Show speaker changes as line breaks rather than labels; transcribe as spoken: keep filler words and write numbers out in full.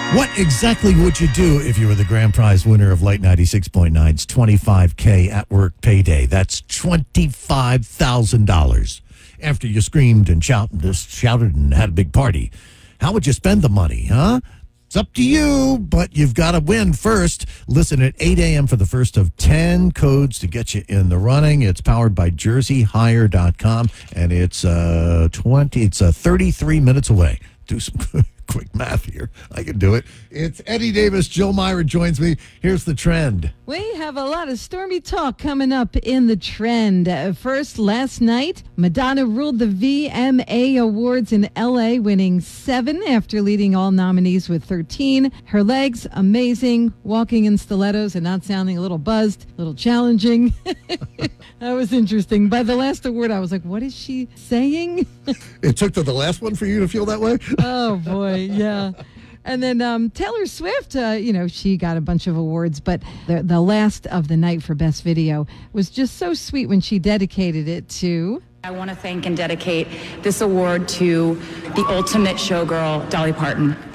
What exactly would you do if you were the grand prize winner of Light ninety-six point nine's twenty-five K at work payday? That's twenty-five thousand dollars. After you screamed and shouted, shouted and had a big party, how would you spend the money, huh? It's up to you, but you've got to win first. Listen at eight a.m. for the first of ten codes to get you in the running. It's powered by jersey hire dot com, and it's uh twenty. It's uh, thirty-three minutes away. Do some quick math here. I can do it. It's Eddie Davis. Jill Meyer joins me. Here's the trend.
We have a lot of stormy talk coming up in the trend. Uh, first, last night, Madonna ruled the V M A Awards in L A, winning seven after leading all nominees with thirteen. Her legs, amazing, walking in stilettos and not sounding a little buzzed, a little challenging. That was interesting. By the last award, I was like, what is she saying?
It took to the last one for you to feel that way?
Oh, boy, yeah. And then um, Taylor Swift, uh, you know, she got a bunch of awards, but the, the last of the night for Best Video was just so sweet when she dedicated it to...
I want to thank and dedicate this award to the ultimate showgirl, Dolly Parton.